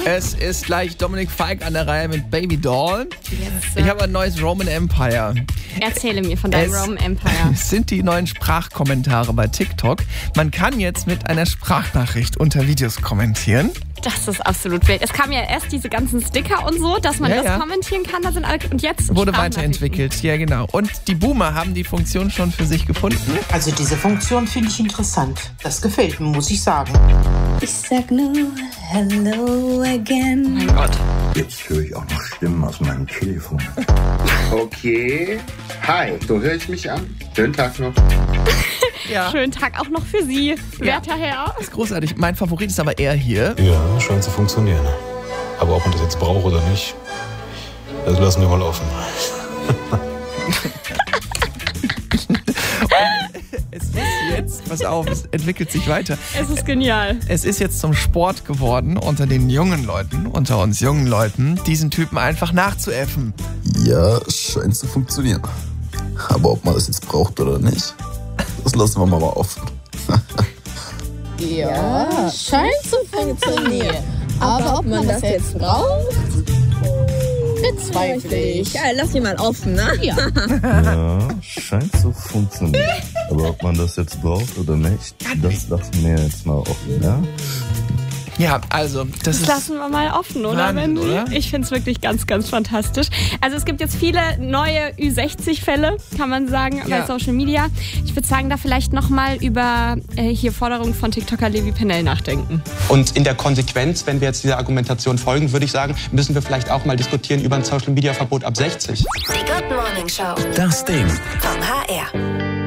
Es ist gleich Dominik Feick an der Reihe mit Baby Doll. Yes. Ich habe ein neues Roman Empire. Erzähle mir von deinem Roman Empire. Es sind die neuen Sprachkommentare bei TikTok. Man kann jetzt mit einer Sprachnachricht unter Videos kommentieren. Das ist absolut wild. Es kamen ja erst diese ganzen Sticker und so, dass man das kommentieren kann. Da sind alle, und jetzt wurde weiterentwickelt. Ja, genau. Und die Boomer haben die Funktion schon für sich gefunden. Also diese Funktion finde ich interessant. Das gefällt mir, muss ich sagen. Ich sag nur hello again. Mein Gott. Jetzt höre ich auch noch Stimmen aus meinem Telefon. Okay. Hi, so höre ich mich an. Schönen Tag noch. Ja. Schönen Tag auch noch für Sie, werter Herr. Das ist großartig. Mein Favorit ist aber er hier. Ja, scheint zu funktionieren. Aber ob man das jetzt braucht oder nicht, das lassen wir mal offen. Es ist jetzt, pass auf, es entwickelt sich weiter. Es ist genial. Es ist jetzt zum Sport geworden, unter den jungen Leuten, unter uns jungen Leuten, diesen Typen einfach nachzuäffen. Ja, scheint zu funktionieren. Aber ob man das jetzt braucht oder nicht, das lassen wir mal offen. Ja, scheint zu funktionieren. Aber ob man das jetzt braucht, bezweifle ich. Ja, lass ihn mal offen, ne? Ja. Ja, scheint zu funktionieren. Aber ob man das jetzt braucht oder nicht, das lassen wir jetzt mal offen, ja? Ja, also, das ist lassen wir mal offen, oder, Wahnsinn, Wendy? oder? Ich finde es wirklich ganz, ganz fantastisch. Also es gibt jetzt viele neue Ü60-Fälle, kann man sagen, bei Social Media. Ich würde sagen, da vielleicht nochmal über hier Forderungen von TikToker Levi Pennell nachdenken. Und in der Konsequenz, wenn wir jetzt dieser Argumentation folgen, würde ich sagen, müssen wir vielleicht auch mal diskutieren über ein Social-Media-Verbot ab 60. Die Good Morning Show. Das Ding. Vom HR.